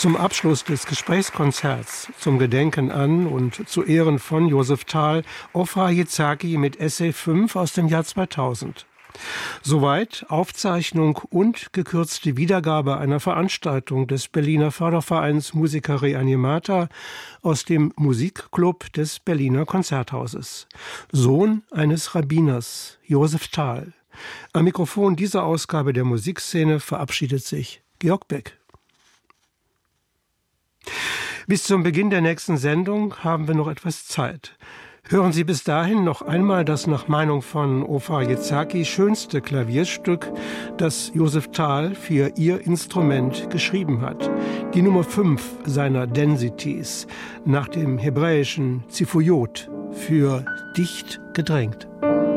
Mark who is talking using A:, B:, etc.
A: Zum Abschluss des Gesprächskonzerts zum Gedenken an und zu Ehren von Josef Thal Ofra Jezaki mit Essay 5 aus dem Jahr 2000. Soweit Aufzeichnung und gekürzte Wiedergabe einer Veranstaltung des Berliner Fördervereins Musica Reanimata aus dem Musikclub des Berliner Konzerthauses. Sohn eines Rabbiners, Josef Thal. Am Mikrofon dieser Ausgabe der Musikszene verabschiedet sich Georg Beck. Bis zum Beginn der nächsten Sendung haben wir noch etwas Zeit. Hören Sie bis dahin noch einmal das nach Meinung von Ofra Jezaki schönste Klavierstück, das Josef Thal für ihr Instrument geschrieben hat. Die Nummer 5 seiner Densities, nach dem hebräischen Zifuyot für dicht gedrängt.